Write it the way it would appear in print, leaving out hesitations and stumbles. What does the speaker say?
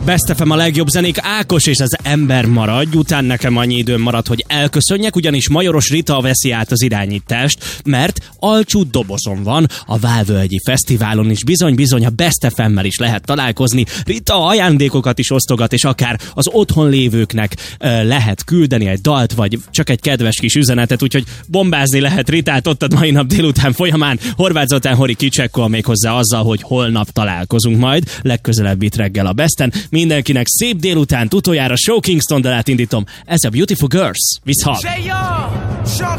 Best FM a legjobb zenék, Ákos és az Ember maradj. Után nekem annyi időm maradt, hogy elköszönjek, ugyanis Majoros Rita veszi át az irányítást, mert alcsú dobozon van a Válvölgyi Fesztiválon is. Bizony a Best FM-mel is lehet találkozni. Rita ajándékokat is osztogat, és akár az otthon lévőknek lehet küldeni egy dalt, vagy csak egy kedves kis üzenetet, úgyhogy bombázni lehet Ritát ott a mai nap délután folyamán. Horváth Zoltán Hori kicsekkol még hozzá azzal, hogy holnap találkozunk majd, legközelebb itt reggel a Besten. Mindenkinek szép délután, utoljára Show Kingston dalát indítom. Ez a Beautiful Girls. Viszont!